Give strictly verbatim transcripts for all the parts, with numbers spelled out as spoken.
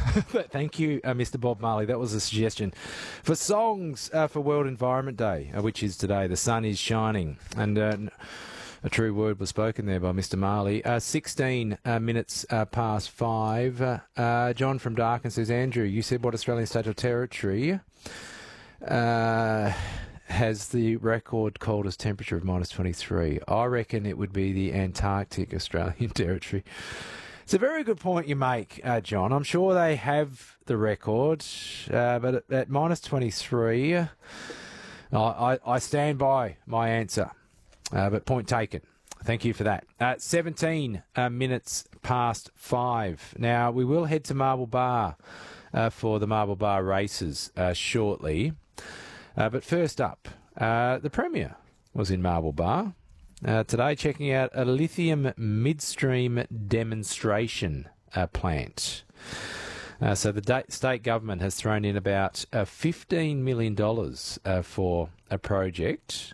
Thank you, uh, Mister Bob Marley. That was a suggestion for songs uh, for World Environment Day, uh, which is today. The sun is shining, and uh, a true word was spoken there by Mister Marley. Uh, sixteen uh, minutes uh, past five. Uh, uh, John from Darkin says, Andrew, you said what Australian state or territory uh, has the record coldest temperature of minus twenty-three? I reckon it would be the Antarctic Australian territory. It's a very good point you make, uh, John. I'm sure they have the record, uh, but at, at minus twenty-three, uh, I, I stand by my answer. Uh, but point taken. Thank you for that. Uh, seventeen uh, minutes past five. Now, we will head to Marble Bar uh, for the Marble Bar races uh, shortly. Uh, but first up, uh, the Premier was in Marble Bar uh, today checking out a lithium midstream demonstration uh, plant. Uh, so the da- state government has thrown in about uh, fifteen million dollars uh, for a project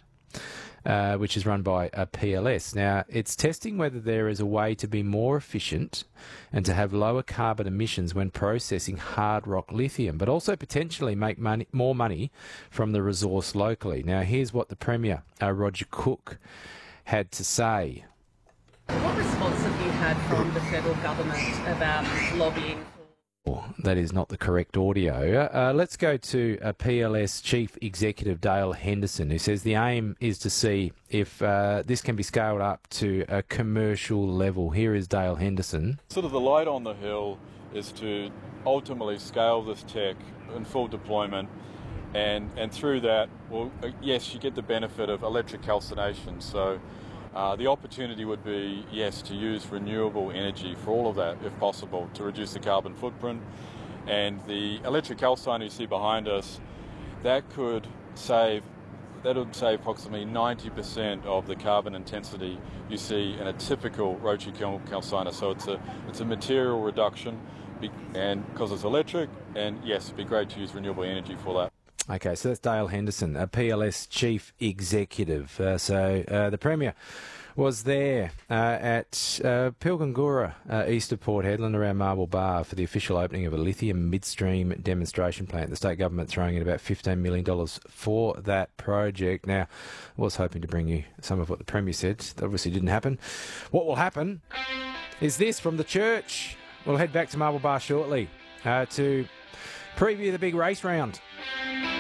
uh, which is run by a P L S. Now, it's testing whether there is a way to be more efficient and to have lower carbon emissions when processing hard rock lithium, but also potentially make money, more money from the resource locally. Now, here's what the Premier, uh, Roger Cook, had to say. What response have you had from the federal government about lobbying? That is not the correct audio. Uh, let's go to uh, P L S Chief Executive Dale Henderson, who says the aim is to see if uh, this can be scaled up to a commercial level. Here is Dale Henderson. Sort of the light on the hill is to ultimately scale this tech in full deployment, and, and through that, well, uh, yes, you get the benefit of electric calcination. So Uh, the opportunity would be, yes, to use renewable energy for all of that, if possible, to reduce the carbon footprint. And the electric calciner you see behind us, that could save, that would save approximately ninety percent of the carbon intensity you see in a typical rotary kiln calciner. So it's a, it's a material reduction, and because it's electric, and yes, it'd be great to use renewable energy for that. Okay, so that's Dale Henderson, a P L S Chief Executive. Uh, so uh, the Premier was there uh, at uh, Pilgangoora, uh, east of Port Hedland, around Marble Bar, for the official opening of a lithium midstream demonstration plant. The state government throwing in about fifteen million dollars for that project. Now, I was hoping to bring you some of what the Premier said. That obviously didn't happen. What will happen is this from the church. We'll head back to Marble Bar shortly uh, to preview the big race round.